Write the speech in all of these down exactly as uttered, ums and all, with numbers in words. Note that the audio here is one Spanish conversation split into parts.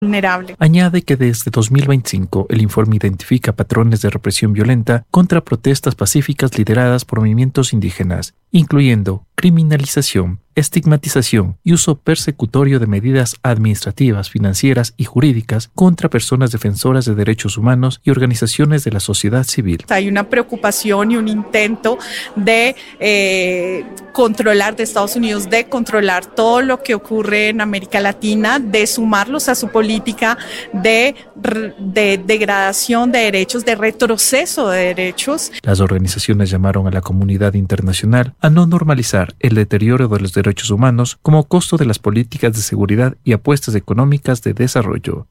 vulnerable. Añade que desde dos mil veinticinco el informe identifica patrones de represión violenta contra protestas pacíficas lideradas por movimientos indígenas, incluyendo criminalización, estigmatización y uso persecutorio de medidas administrativas, financieras y jurídicas contra personas defensoras de derechos humanos y organizaciones de la sociedad civil. Hay una preocupación y un intento de eh, controlar de Estados Unidos, de controlar todo lo que ocurre en América Latina, de sumarlos a su política de, de degradación de derechos, de retroceso de derechos. Las organizaciones llamaron a la comunidad internacional a no normalizar el deterioro de los derechos humanos como costo de las políticas de seguridad y apuestas económicas de desarrollo.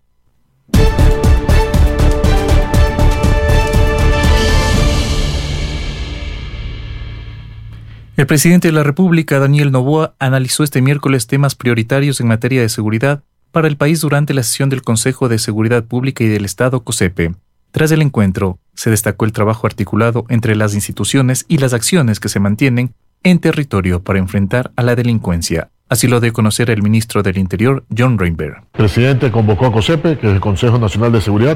El presidente de la República, Daniel Noboa, analizó este miércoles temas prioritarios en materia de seguridad para el país durante la sesión del Consejo de Seguridad Pública y del Estado, COSEPE. Tras el encuentro, se destacó el trabajo articulado entre las instituciones y las acciones que se mantienen en territorio para enfrentar a la delincuencia. Así lo dio a conocer el ministro del Interior, John Reinberg. El presidente convocó a COSEPE, que es el Consejo Nacional de Seguridad.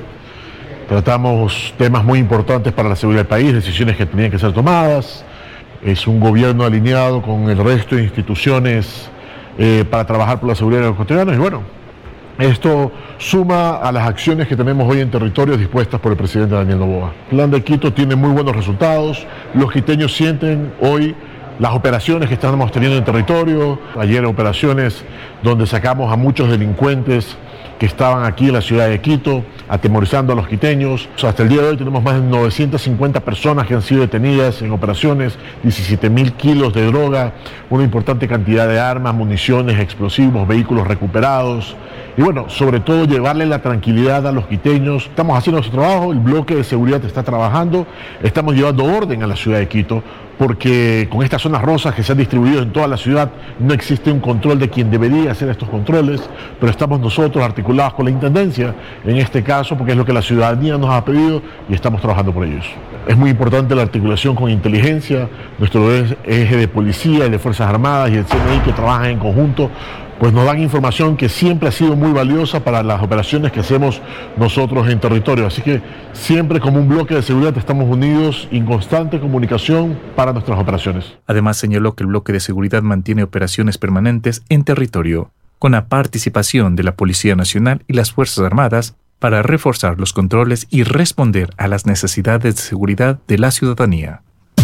Tratamos temas muy importantes para la seguridad del país, decisiones que tenían que ser tomadas. Es un gobierno alineado con el resto de instituciones eh, para trabajar por la seguridad de los ecuatorianos. Y bueno, esto suma a las acciones que tenemos hoy en territorio dispuestas por el presidente Daniel Noboa. El plan de Quito tiene muy buenos resultados. Los quiteños sienten hoy las operaciones que estamos teniendo en territorio. Ayer operaciones donde sacamos a muchos delincuentes que estaban aquí en la ciudad de Quito, atemorizando a los quiteños. O sea, hasta el día de hoy tenemos más de novecientas cincuenta personas que han sido detenidas en operaciones, diecisiete mil kilos de droga, una importante cantidad de armas, municiones, explosivos, vehículos recuperados. Y bueno, sobre todo llevarle la tranquilidad a los quiteños. Estamos haciendo nuestro trabajo, el bloque de seguridad está trabajando, estamos llevando orden a la ciudad de Quito, porque con estas zonas rosas que se han distribuido en toda la ciudad no existe un control de quien debería hacer estos controles, pero estamos nosotros articulados con la Intendencia en este caso, porque es lo que la ciudadanía nos ha pedido y estamos trabajando por ellos. Es muy importante la articulación con inteligencia, nuestro eje de policía y de Fuerzas Armadas y el C N I que trabajan en conjunto, pues nos dan información que siempre ha sido muy valiosa para las operaciones que hacemos nosotros en territorio. Así que siempre como un bloque de seguridad estamos unidos en constante comunicación para nuestras operaciones. Además señaló que el bloque de seguridad mantiene operaciones permanentes en territorio, con la participación de la Policía Nacional y las Fuerzas Armadas para reforzar los controles y responder a las necesidades de seguridad de la ciudadanía.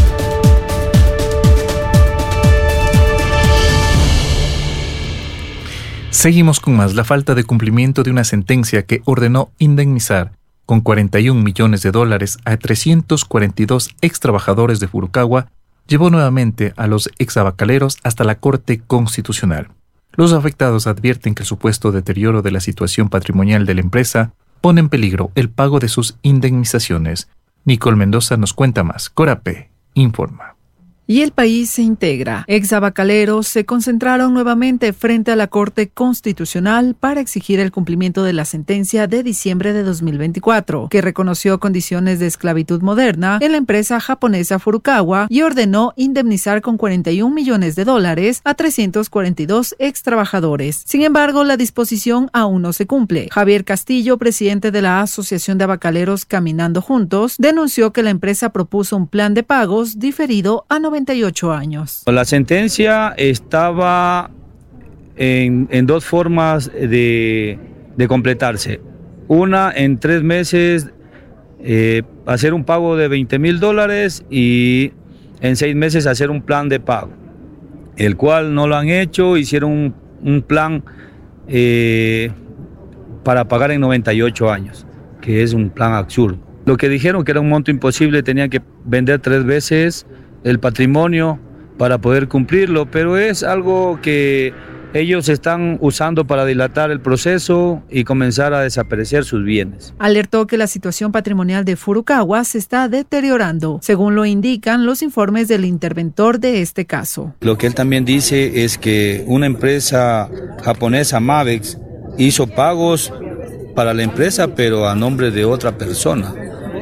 Seguimos con más. La falta de cumplimiento de una sentencia que ordenó indemnizar con cuarenta y un millones de dólares a trescientos cuarenta y dos ex trabajadores de Furukawa llevó nuevamente a los exabacaleros hasta la Corte Constitucional. Los afectados advierten que el supuesto deterioro de la situación patrimonial de la empresa pone en peligro el pago de sus indemnizaciones. Nicole Mendoza nos cuenta más. Corapé informa. Y el país se integra. Exabacaleros se concentraron nuevamente frente a la Corte Constitucional para exigir el cumplimiento de la sentencia de diciembre de dos mil veinticuatro, que reconoció condiciones de esclavitud moderna en la empresa japonesa Furukawa y ordenó indemnizar con cuarenta y un millones de dólares a trescientos cuarenta y dos ex trabajadores. Sin embargo, la disposición aún no se cumple. Javier Castillo, presidente de la Asociación de Abacaleros Caminando Juntos, denunció que la empresa propuso un plan de pagos diferido a noventa y ocho años. La sentencia estaba en, en dos formas de, de completarse. Una, en tres meses eh, hacer un pago de veinte mil dólares y en seis meses hacer un plan de pago, el cual no lo han hecho. Hicieron un, un plan eh, para pagar en noventa y ocho años, que es un plan absurdo. Lo que dijeron que era un monto imposible, tenían que vender tres veces el patrimonio para poder cumplirlo, pero es algo que ellos están usando para dilatar el proceso y comenzar a desaparecer sus bienes. Alertó que la situación patrimonial de Furukawa se está deteriorando, según lo indican los informes del interventor de este caso. Lo que él también dice es que una empresa japonesa, Mavex, hizo pagos para la empresa, pero a nombre de otra persona.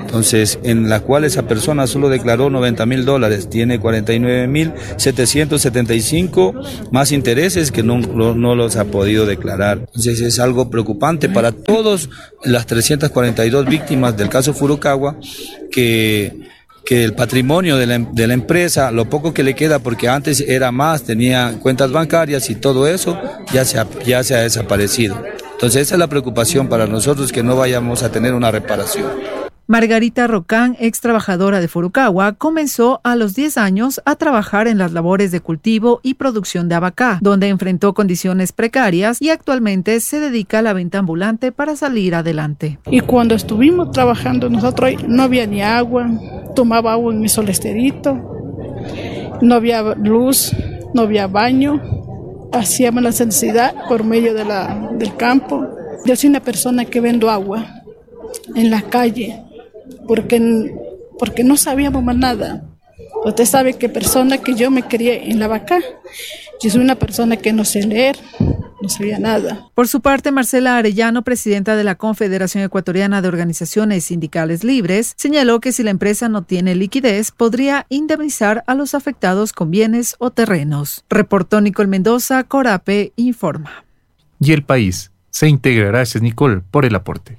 Entonces, en la cual esa persona solo declaró noventa mil dólares, tiene cuarenta y nueve mil setecientos setenta y cinco más intereses que no, no, no los ha podido declarar. Entonces es algo preocupante para todas las trescientas cuarenta y dos víctimas del caso Furukawa, que que el patrimonio de la, de la empresa, lo poco que le queda, porque antes era más, tenía cuentas bancarias y todo eso, ya se ha, ya se ha desaparecido. Entonces esa es la preocupación para nosotros, que no vayamos a tener una reparación. Margarita Rocán, ex trabajadora de Furukawa, comenzó a los diez años a trabajar en las labores de cultivo y producción de abacá, donde enfrentó condiciones precarias y actualmente se dedica a la venta ambulante para salir adelante. Y cuando estuvimos trabajando nosotros, no había ni agua, tomaba agua en mi solesterito, no había luz, no había baño, hacíamos la necesidad por medio de la, del campo. Yo soy una persona que vendo agua en la calle, porque, porque no sabíamos más nada. Usted sabe que persona que yo me crié en la vaca, yo soy una persona que no sé leer, no sabía nada. Por su parte, Marcela Arellano, presidenta de la Confederación Ecuatoriana de Organizaciones Sindicales Libres, señaló que si la empresa no tiene liquidez, podría indemnizar a los afectados con bienes o terrenos. Reportó Nicole Mendoza, Corape informa. Y El País se integra. Gracias, Nicole, por el aporte.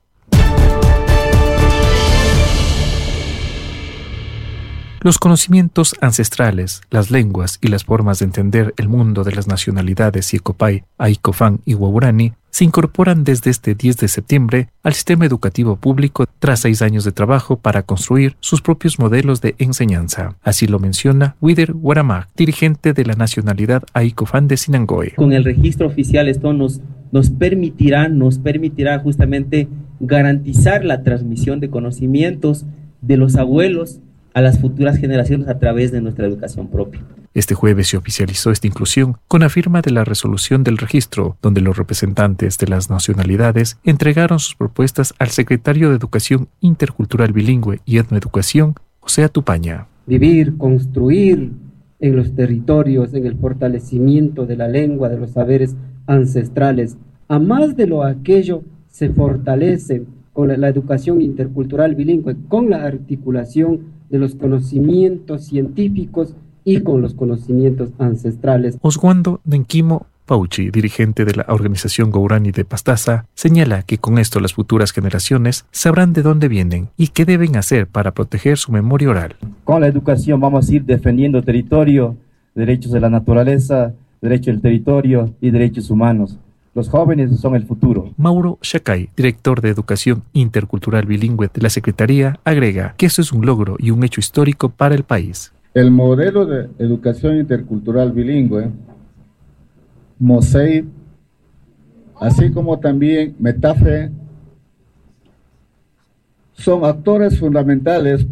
Los conocimientos ancestrales, las lenguas y las formas de entender el mundo de las nacionalidades Yecopay, Aicofán y Waurani se incorporan desde este diez de septiembre al sistema educativo público tras seis años de trabajo para construir sus propios modelos de enseñanza. Así lo menciona Wider Waramag, dirigente de la nacionalidad Aicofán de Sinangoe. Con el registro oficial esto nos, nos permitirá, nos permitirá justamente garantizar la transmisión de conocimientos de los abuelos a las futuras generaciones a través de nuestra educación propia. Este jueves se oficializó esta inclusión con la firma de la resolución del registro, donde los representantes de las nacionalidades entregaron sus propuestas al secretario de Educación Intercultural Bilingüe y Etnoeducación, José Atupaña. Vivir, construir en los territorios, en el fortalecimiento de la lengua, de los saberes ancestrales. A más de lo aquello se fortalece con la, la educación intercultural bilingüe, con la articulación de los conocimientos científicos y con los conocimientos ancestrales. Oswando Nenquimo Pauchi, dirigente de la organización Waurani de Pastaza, señala que con esto las futuras generaciones sabrán de dónde vienen y qué deben hacer para proteger su memoria oral. Con la educación vamos a ir defendiendo territorio, derechos de la naturaleza, derechos del territorio y derechos humanos. Los jóvenes son el futuro. Mauro Shacay, director de Educación Intercultural Bilingüe de la Secretaría, agrega que esto es un logro y un hecho histórico para el país. El modelo de educación intercultural bilingüe, MOSEI, así como también METAFE, son actores fundamentales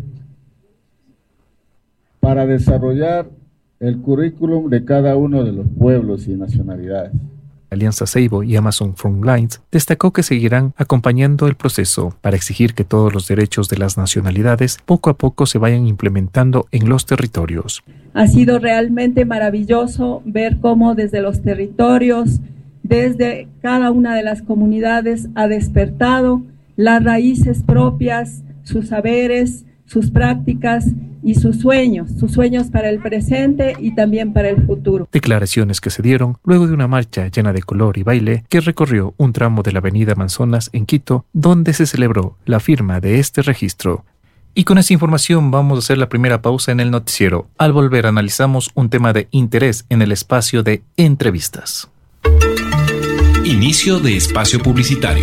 para desarrollar el currículum de cada uno de los pueblos y nacionalidades. Alianza Seibo y Amazon Frontlines destacó que seguirán acompañando el proceso para exigir que todos los derechos de las nacionalidades poco a poco se vayan implementando en los territorios. Ha sido realmente maravilloso ver cómo desde los territorios, desde cada una de las comunidades ha despertado las raíces propias, sus saberes, sus prácticas y sus sueños, sus sueños para el presente y también para el futuro. Declaraciones que se dieron luego de una marcha llena de color y baile que recorrió un tramo de la avenida Amazonas en Quito, donde se celebró la firma de este registro. Y con esta información vamos a hacer la primera pausa en el noticiero. Al volver analizamos un tema de interés en el espacio de entrevistas. Inicio de espacio publicitario.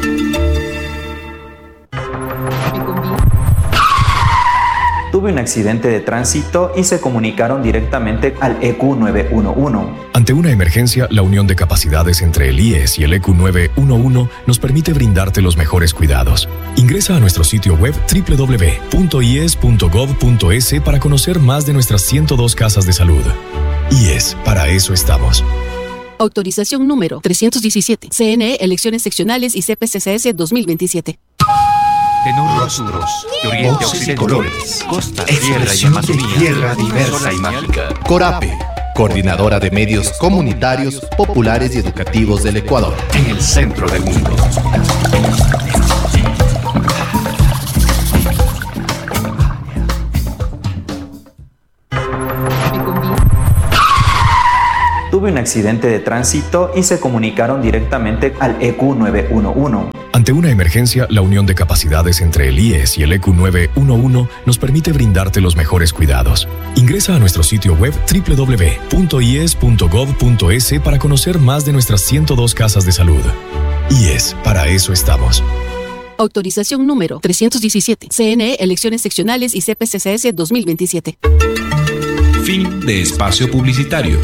Tuve un accidente de tránsito y se comunicaron directamente al E Q nueve uno uno. Ante una emergencia, la unión de capacidades entre el I E S y el E Q nueve uno uno nos permite brindarte los mejores cuidados. Ingresa a nuestro sitio web doble u doble u doble u punto i e s punto gov punto es para conocer más de nuestras ciento dos casas de salud. I E S, para eso estamos. Autorización número trescientos diecisiete. C N E, Elecciones Seccionales y C P C C S dos mil veintisiete. De norte a sur, de oriente a occidente, colores, costa, tierra y Amazonía, tierra diversa y mágica. Corape, coordinadora de medios comunitarios, populares y educativos del Ecuador. En el centro del mundo. accidente de tránsito y se comunicaron directamente al E Q nueve uno uno. Ante una emergencia, la unión de capacidades entre el I E S y el E Q nueve uno uno nos permite brindarte los mejores cuidados. Ingresa a nuestro sitio web doble u doble u doble u punto i e s punto gov punto es para conocer más de nuestras ciento dos casas de salud. I E S, para eso estamos. Autorización número trescientos diecisiete. C N E, Elecciones Seccionales y C P C C S dos mil veintisiete. Fin de espacio publicitario.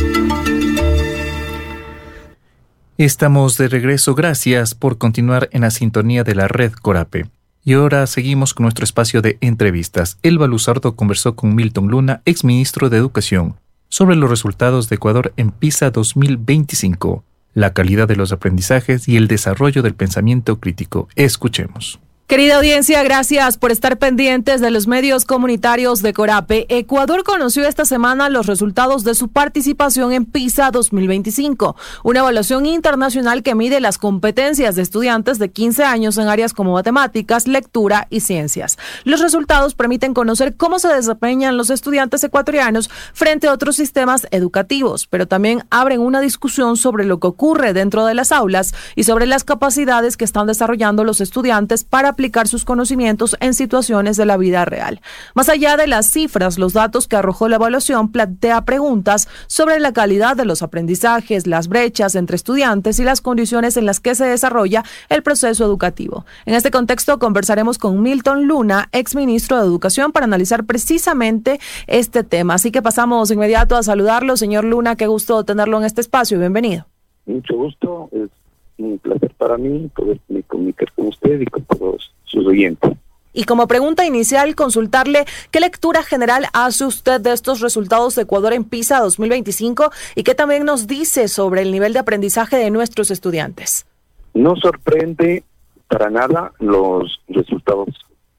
Estamos de regreso. Gracias por continuar en la sintonía de la red Corape. Y ahora seguimos con nuestro espacio de entrevistas. Elba Luzardo conversó con Milton Luna, exministro de Educación, sobre los resultados de Ecuador en PISA dos mil veinticinco, la calidad de los aprendizajes y el desarrollo del pensamiento crítico. Escuchemos. Querida audiencia, gracias por estar pendientes de los medios comunitarios de Corape. Ecuador conoció esta semana los resultados de su participación en PISA dos mil veinticinco, una evaluación internacional que mide las competencias de estudiantes de quince años en áreas como matemáticas, lectura y ciencias. Los resultados permiten conocer cómo se desempeñan los estudiantes ecuatorianos frente a otros sistemas educativos, pero también abren una discusión sobre lo que ocurre dentro de las aulas y sobre las capacidades que están desarrollando los estudiantes para aplicar sus conocimientos en situaciones de la vida real. Más allá de las cifras, los datos que arrojó la evaluación plantea preguntas sobre la calidad de los aprendizajes, las brechas entre estudiantes y las condiciones en las que se desarrolla el proceso educativo. En este contexto conversaremos con Milton Luna, exministro de Educación, para analizar precisamente este tema. Así que pasamos inmediato a saludarlo. Señor Luna, qué gusto tenerlo en este espacio. Bienvenido. Mucho gusto. Es un placer para mí poder comunicar con usted y con todos sus oyentes. Y como pregunta inicial, consultarle qué lectura general hace usted de estos resultados de Ecuador en PISA dos mil veinticinco y qué también nos dice sobre el nivel de aprendizaje de nuestros estudiantes. No sorprende para nada los resultados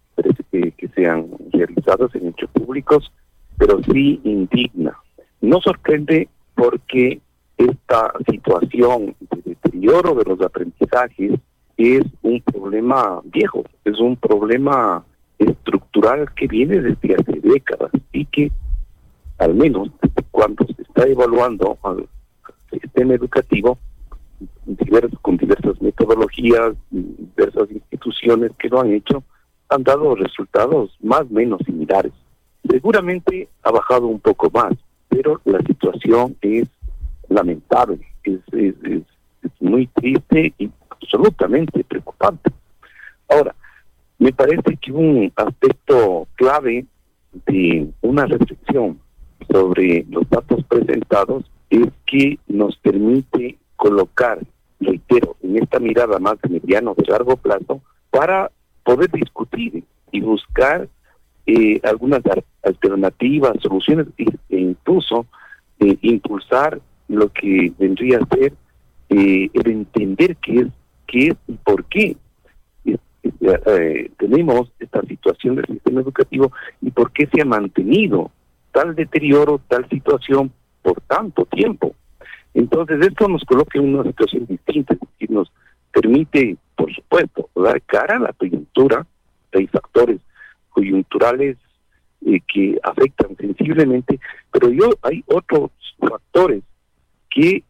que, que se han realizado en hechos públicos, pero sí indigna. No sorprende porque esta situación de deterioro de los aprendizajes es un problema viejo, es un problema estructural que viene desde hace décadas y que, al menos desde cuando se está evaluando al sistema educativo, divers, con diversas metodologías, diversas instituciones que lo han hecho, han dado resultados más o menos similares. Seguramente ha bajado un poco más, pero la situación es lamentable, es, es, es, es muy triste y absolutamente preocupante. Ahora, me parece que un aspecto clave de una reflexión sobre los datos presentados es que nos permite colocar, reitero, en esta mirada más de mediano, de largo plazo, para poder discutir y buscar eh, algunas alternativas, soluciones e incluso eh, impulsar lo que vendría a ser eh, el entender qué es, qué es y por qué eh, eh, tenemos esta situación del sistema educativo y por qué se ha mantenido tal deterioro, tal situación por tanto tiempo. Entonces esto nos coloca en una situación distinta, es decir, nos permite, por supuesto, dar cara a la coyuntura. Hay factores coyunturales eh, que afectan sensiblemente, pero yo hay otros factores que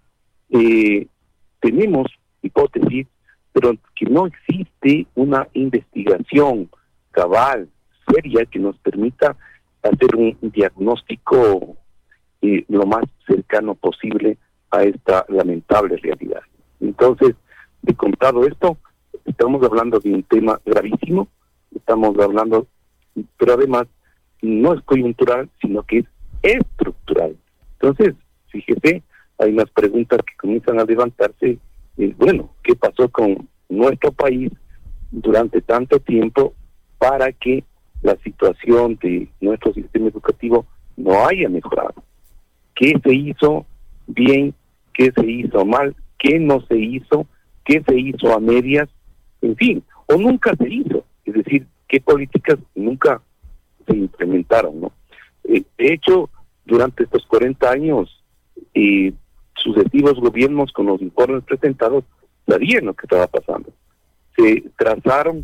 eh, tenemos hipótesis, pero que no existe una investigación cabal, seria, que nos permita hacer un diagnóstico eh, lo más cercano posible a esta lamentable realidad. Entonces, de contado esto, estamos hablando de un tema gravísimo, estamos hablando, pero además no es coyuntural, sino que es estructural. Entonces, fíjese, hay unas preguntas que comienzan a levantarse, eh, bueno, ¿qué pasó con nuestro país durante tanto tiempo para que la situación de nuestro sistema educativo no haya mejorado? ¿Qué se hizo bien? ¿Qué se hizo mal? ¿Qué no se hizo? ¿Qué se hizo a medias? En fin, o nunca se hizo. Es decir, ¿qué políticas nunca se implementaron, no? Eh, de hecho, durante estos cuarenta años, eh, sucesivos gobiernos con los informes presentados sabían lo que estaba pasando. Se trazaron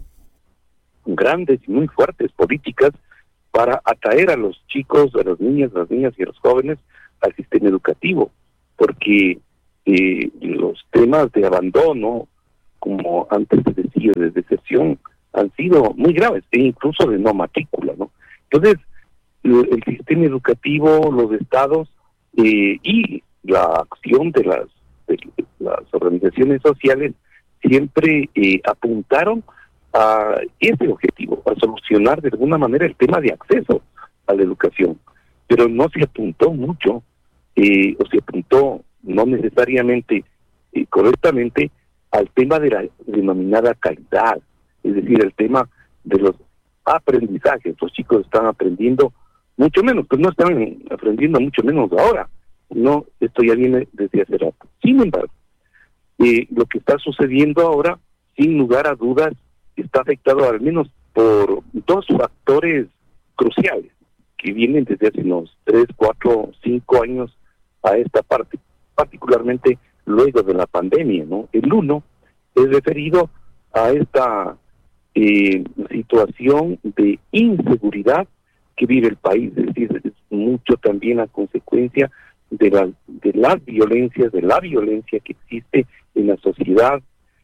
grandes y muy fuertes políticas para atraer a los chicos, a las niñas, a las niñas y a los jóvenes al sistema educativo, porque eh, los temas de abandono, como antes se decía, de deserción, han sido muy graves, e incluso de no matrícula, ¿no? Entonces, el, el sistema educativo, los estados eh, y la acción de las, de las organizaciones sociales siempre eh, apuntaron a ese objetivo, a solucionar de alguna manera el tema de acceso a la educación, pero no se apuntó mucho, eh, o se apuntó no necesariamente eh, correctamente al tema de la denominada calidad, es decir, el tema de los aprendizajes. Los chicos están aprendiendo mucho menos, pues no están aprendiendo mucho menos ahora, no, esto ya viene desde hace rato. Sin embargo, eh, lo que está sucediendo ahora, sin lugar a dudas, está afectado al menos por dos factores cruciales que vienen desde hace unos tres, cuatro, cinco años a esta parte, particularmente luego de la pandemia, ¿no? El uno es referido a esta eh, situación de inseguridad que vive el país, es decir, es mucho también a consecuencia de la de las violencias, de la violencia que existe en la sociedad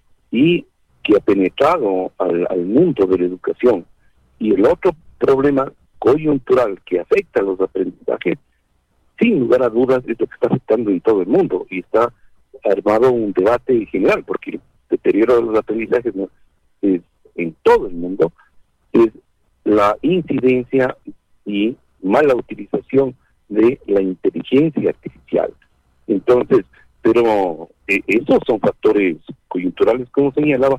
y que ha penetrado al, al mundo de la educación. Y el otro problema coyuntural que afecta a los aprendizajes, sin lugar a dudas, es lo que está afectando en todo el mundo, y está armado un debate general, porque el deterioro de los aprendizajes, ¿no?, es en todo el mundo, es la incidencia y mala utilización de la inteligencia artificial. Entonces, pero eh, esos son factores coyunturales, como señalaba.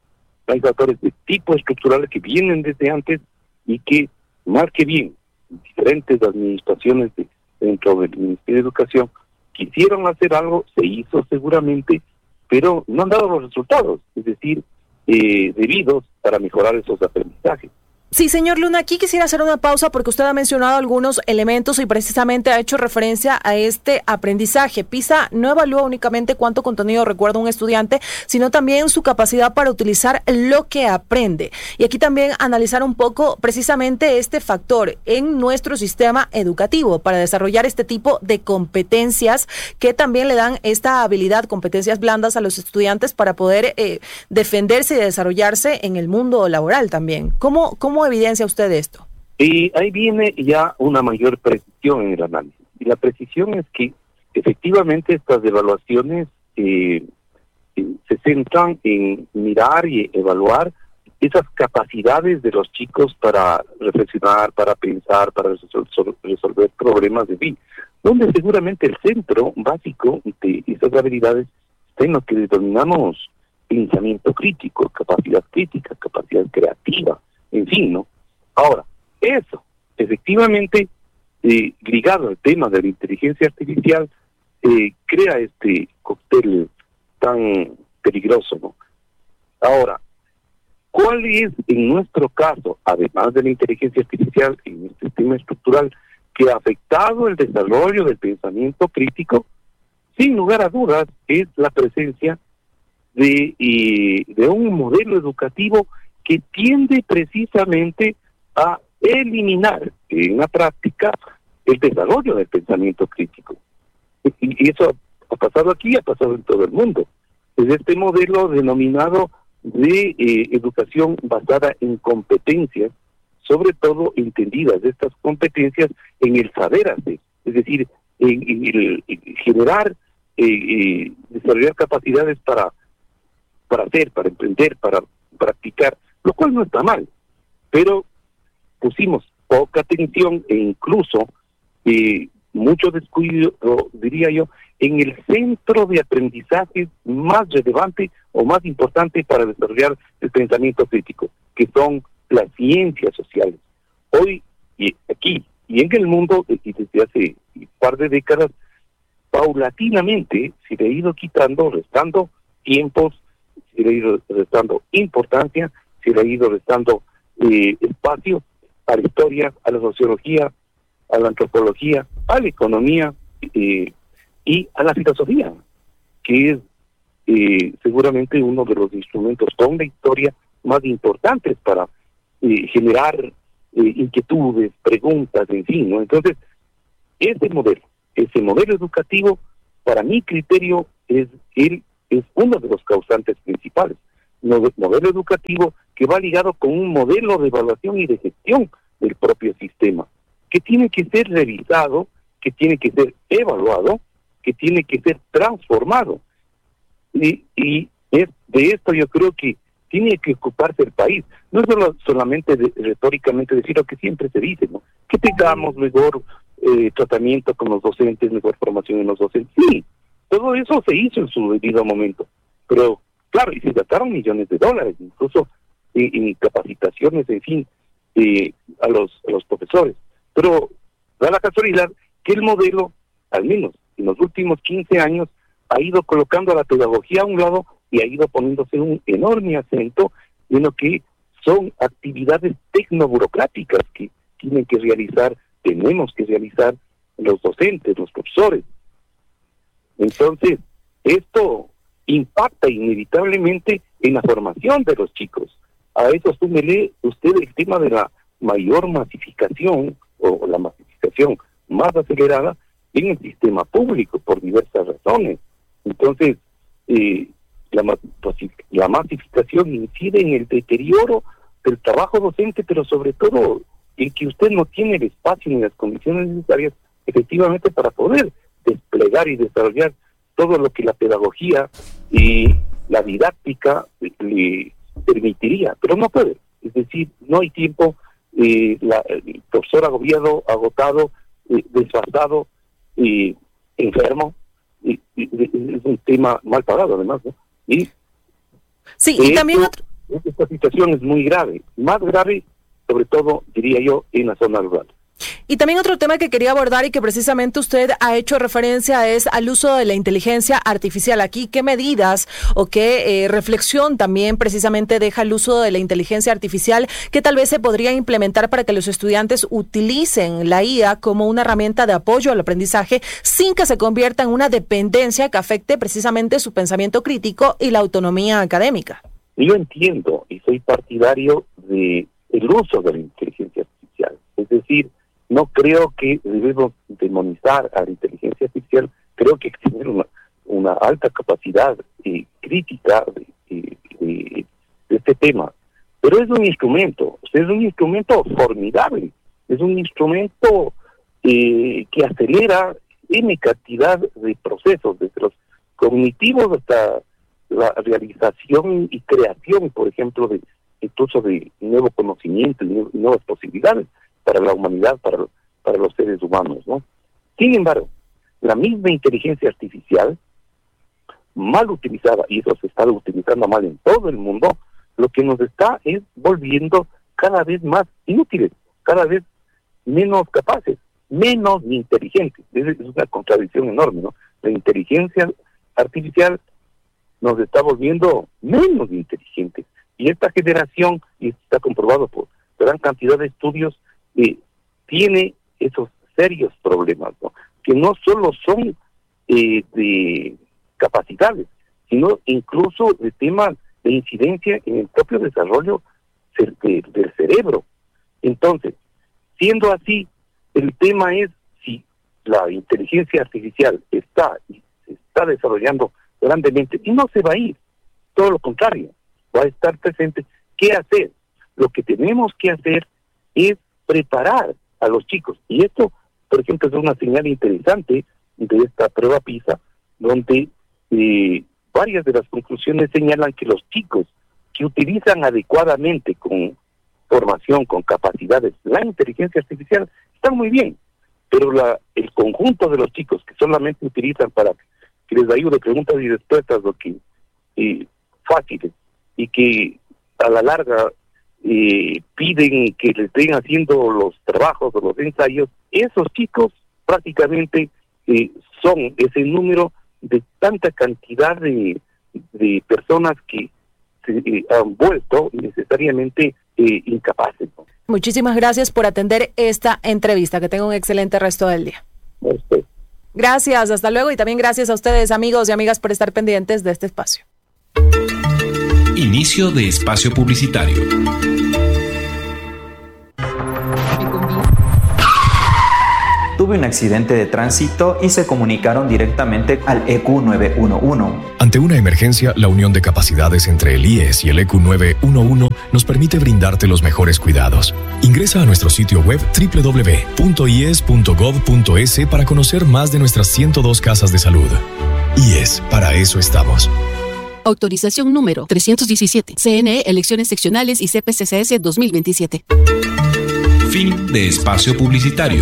Hay factores de tipo estructural que vienen desde antes y que, mal que bien, diferentes administraciones de, dentro del Ministerio de Educación quisieron hacer algo, se hizo seguramente, pero no han dado los resultados, es decir, eh, debidos para mejorar esos aprendizajes. Sí, señor Luna, aquí quisiera hacer una pausa porque usted ha mencionado algunos elementos y precisamente ha hecho referencia a este aprendizaje. PISA no evalúa únicamente cuánto contenido recuerda un estudiante, sino también su capacidad para utilizar lo que aprende. Y aquí también analizar un poco precisamente este factor en nuestro sistema educativo para desarrollar este tipo de competencias que también le dan esta habilidad, competencias blandas a los estudiantes para poder eh, defenderse y desarrollarse en el mundo laboral también. ¿Cómo, cómo ¿Cómo evidencia usted esto? Y ahí viene ya una mayor precisión en el análisis. Y la precisión es que efectivamente estas evaluaciones eh, se centran en mirar y evaluar esas capacidades de los chicos para reflexionar, para pensar, para resol- resolver problemas de vida, donde seguramente el centro básico de esas habilidades está en lo que denominamos pensamiento crítico, capacidad crítica, capacidad creativa, en fin, ¿no? Ahora, eso, efectivamente, eh, ligado al tema de la inteligencia artificial, eh, crea este cóctel tan peligroso, ¿no? Ahora, ¿cuál es en nuestro caso, además de la inteligencia artificial, en el sistema estructural, que ha afectado el desarrollo del pensamiento crítico? Sin lugar a dudas, es la presencia de, eh, de un modelo educativo que tiende precisamente a eliminar en la práctica el desarrollo del pensamiento crítico. Y eso ha pasado aquí, ha pasado en todo el mundo. Es este modelo denominado de eh, educación basada en competencias, sobre todo entendidas estas competencias en el saber hacer, es decir, en, en el en generar, eh, eh, desarrollar capacidades para, para hacer, para emprender, para practicar, lo cual no está mal, pero pusimos poca atención e incluso eh, mucho descuido, diría yo, en el centro de aprendizaje más relevante o más importante para desarrollar el pensamiento crítico, que son las ciencias sociales. Hoy, y aquí, y en el mundo, y desde hace un par de décadas, paulatinamente se le ha ido quitando, restando tiempos, se le ha ido restando importancia, se le ha ido restando eh, espacio a la historia, a la sociología, a la antropología, a la economía eh, y a la filosofía, que es eh, seguramente uno de los instrumentos con la historia más importantes para eh, generar eh, inquietudes, preguntas, en fin, ¿no? Entonces, ese modelo, ese modelo educativo, para mi criterio, es, él es uno de los causantes principales. Un modelo educativo que va ligado con un modelo de evaluación y de gestión del propio sistema, que tiene que ser revisado, que tiene que ser evaluado, que tiene que ser transformado. Y, y es de esto yo creo que tiene que ocuparse el país. No es solo, solamente de, retóricamente decir lo que siempre se dice, ¿no? Que tengamos mejor eh, tratamiento con los docentes, mejor formación en los docentes. Sí, todo eso se hizo en su debido momento. Pero, claro, y se gastaron millones de dólares, incluso eh, en capacitaciones, en fin, eh, a los a los profesores. Pero da la casualidad que el modelo, al menos en los últimos quince años, ha ido colocando a la pedagogía a un lado y ha ido poniéndose un enorme acento en lo que son actividades tecnoburocráticas que tienen que realizar, tenemos que realizar los docentes, los profesores. Entonces, esto impacta inevitablemente en la formación de los chicos. A eso súmele usted el tema de la mayor masificación o la masificación más acelerada en el sistema público por diversas razones. Entonces, eh, la, la masificación incide en el deterioro del trabajo docente, pero sobre todo en que usted no tiene el espacio ni las condiciones necesarias efectivamente para poder desplegar y desarrollar todo lo que la pedagogía y la didáctica le permitiría, pero no puede. Es decir, no hay tiempo, eh, la, el profesor agobiado, agotado, eh, desfasado, eh, enfermo, y, y, y, es un tema mal pagado además, ¿no? Y sí, y también otro... esta situación es muy grave, más grave sobre todo, diría yo, en la zona rural. Y también otro tema que quería abordar y que precisamente usted ha hecho referencia es al uso de la inteligencia artificial. Aquí, ¿qué medidas o qué eh, reflexión también precisamente deja el uso de la inteligencia artificial que tal vez se podría implementar para que los estudiantes utilicen la I A como una herramienta de apoyo al aprendizaje sin que se convierta en una dependencia que afecte precisamente su pensamiento crítico y la autonomía académica? Yo entiendo y soy partidario de el uso de la inteligencia artificial. Es decir, no creo que debemos demonizar a la inteligencia artificial, creo que tiene una, una alta capacidad eh, crítica de, de, de, de este tema, pero es un instrumento, es un instrumento formidable, es un instrumento eh, que acelera N cantidad de procesos, desde los cognitivos hasta la realización y creación, por ejemplo, de incluso de nuevo conocimiento y nuevas posibilidades para la humanidad, para, para los seres humanos, ¿no? Sin embargo, la misma inteligencia artificial, mal utilizada, y eso se está utilizando mal en todo el mundo, lo que nos está es volviendo cada vez más inútiles, cada vez menos capaces, menos inteligentes. Es una contradicción enorme, ¿no? La inteligencia artificial nos está volviendo menos inteligentes. Y esta generación, y está comprobado por gran cantidad de estudios, eh, tiene esos serios problemas, ¿no? Que no solo son eh, de capacidades, sino incluso de temas de incidencia en el propio desarrollo de, del cerebro. Entonces, siendo así, el tema es si la inteligencia artificial está y se está desarrollando grandemente y no se va a ir, todo lo contrario, va a estar presente. ¿Qué hacer? Lo que tenemos que hacer es preparar a los chicos. Y esto, por ejemplo, es una señal interesante de esta prueba PISA, donde eh, varias de las conclusiones señalan que los chicos que utilizan adecuadamente con formación, con capacidades, la inteligencia artificial, están muy bien. Pero la, el conjunto de los chicos que solamente utilizan para que les ayude preguntas y respuestas, lo que eh, fáciles, y que a la larga eh, piden que les estén haciendo los trabajos o los ensayos, esos chicos prácticamente eh, son ese número de tanta cantidad de, de personas que se eh, han vuelto necesariamente eh, incapaces, ¿no? Muchísimas gracias por atender esta entrevista. Que tenga un excelente resto del día. Usted. Gracias, hasta luego, y también gracias a ustedes, amigos y amigas, por estar pendientes de este espacio. Inicio de espacio publicitario. Tuve tuve un accidente de tránsito y se comunicaron directamente al E Q nueve uno uno. Ante una emergencia, la unión de capacidades entre el I E S y el E Q nueve uno uno nos permite brindarte los mejores cuidados. Ingresa a nuestro sitio web doble u doble u doble u punto i e s punto gov punto es para conocer más de nuestras ciento dos casas de salud. I E S, para eso estamos. Autorización número trescientos diecisiete. C N E, Elecciones Seccionales y C P C C S dos mil veintisiete. Fin de espacio publicitario.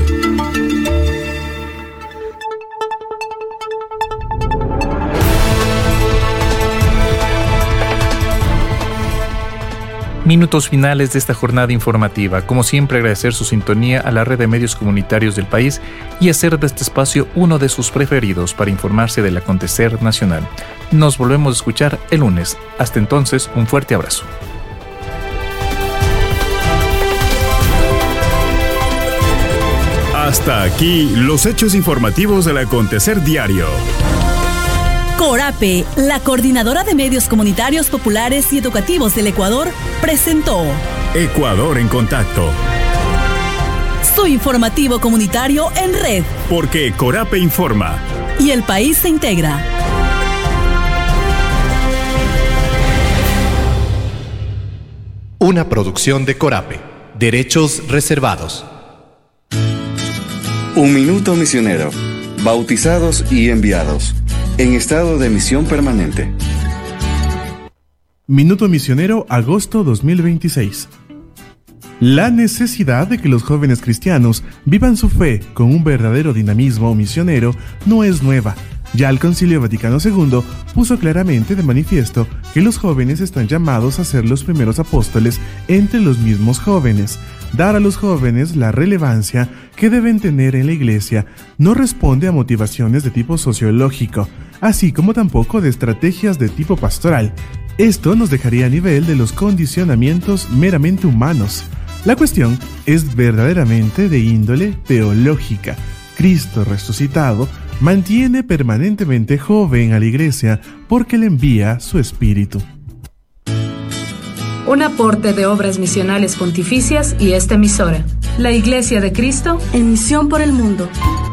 Minutos finales de esta jornada informativa. Como siempre, agradecer su sintonía a la red de medios comunitarios del país y hacer de este espacio uno de sus preferidos para informarse del acontecer nacional. Nos volvemos a escuchar el lunes. Hasta entonces, un fuerte abrazo. Hasta aquí los hechos informativos del acontecer diario. CORAPE, la Coordinadora de Medios Comunitarios Populares y Educativos del Ecuador, presentó Ecuador en Contacto. Su informativo comunitario en red. Porque CORAPE informa. Y el país se integra. Una producción de CORAPE. Derechos reservados. Un minuto misionero. Bautizados y enviados. En estado de misión permanente. Minuto Misionero, agosto dos mil veintiséis. La necesidad de que los jóvenes cristianos vivan su fe con un verdadero dinamismo misionero no es nueva. Ya el Concilio Vaticano segundo puso claramente de manifiesto que los jóvenes están llamados a ser los primeros apóstoles entre los mismos jóvenes. Dar a los jóvenes la relevancia que deben tener en la Iglesia no responde a motivaciones de tipo sociológico, así como tampoco de estrategias de tipo pastoral. Esto nos dejaría a nivel de los condicionamientos meramente humanos. La cuestión es verdaderamente de índole teológica. Cristo resucitado mantiene permanentemente joven a la Iglesia porque le envía su Espíritu. Un aporte de Obras Misionales Pontificias y esta emisora. La Iglesia de Cristo en misión por el mundo.